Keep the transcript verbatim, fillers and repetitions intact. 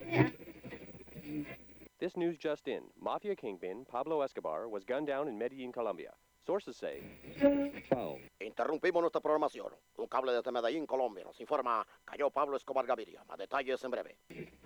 This news just in. Mafia kingpin Pablo Escobar was gunned down in Medellin, Colombia. Sources say... Interrumpimos nuestra programación. Un cable desde Medellín, Colombia, nos informa, cayó Pablo Escobar Gaviria. Más detalles en breve.